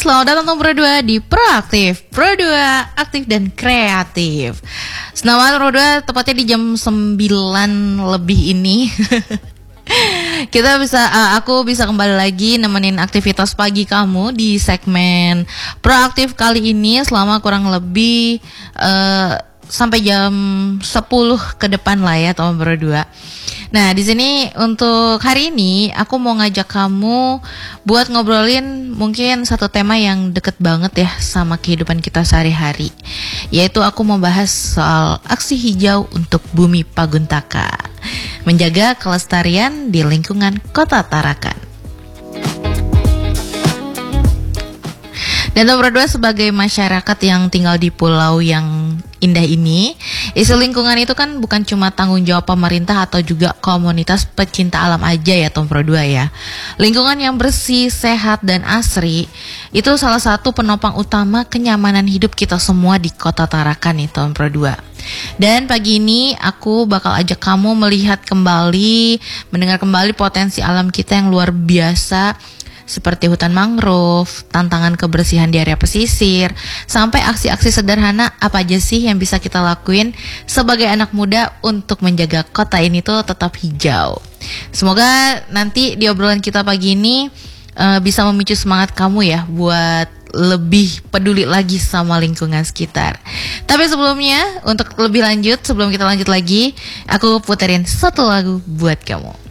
selamat datang nomor 2 di Proaktif. Pro 2, aktif dan kreatif. Selamat nomor 2, tepatnya di jam 9 lebih ini. Aku bisa kembali lagi nemenin aktivitas pagi kamu di segmen Proaktif kali ini selama kurang lebih sampai jam 10 ke depan lah ya, tahun berdua. Nah, di sini untuk hari ini aku mau ngajak kamu buat ngobrolin mungkin satu tema yang deket banget ya sama kehidupan kita sehari-hari. Yaitu aku mau bahas soal aksi hijau untuk Bumi Paguntaka, menjaga kelestarian di lingkungan Kota Tarakan. Dan nomor 2, sebagai masyarakat yang tinggal di pulau yang indah ini, isu lingkungan itu kan bukan cuma tanggung jawab pemerintah atau juga komunitas pecinta alam aja ya, nomor 2 ya. Lingkungan yang bersih, sehat, dan asri itu salah satu penopang utama kenyamanan hidup kita semua di Kota Tarakan nih, nomor 2. Dan pagi ini aku bakal ajak kamu melihat kembali, mendengar kembali potensi alam kita yang luar biasa, seperti hutan mangrove, tantangan kebersihan di area pesisir, sampai aksi-aksi sederhana apa aja sih yang bisa kita lakuin sebagai anak muda untuk menjaga kota ini tuh tetap hijau. Semoga nanti di obrolan kita pagi ini bisa memicu semangat kamu ya buat lebih peduli lagi sama lingkungan sekitar. Tapi sebelumnya, untuk lebih lanjut, sebelum kita lanjut lagi, aku puterin satu lagu buat kamu.